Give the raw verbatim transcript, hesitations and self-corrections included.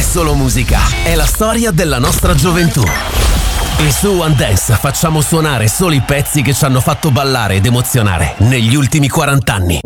solo musica, è la storia della nostra gioventù. E su One Dance facciamo suonare solo i pezzi che ci hanno fatto ballare ed emozionare negli ultimi quaranta anni.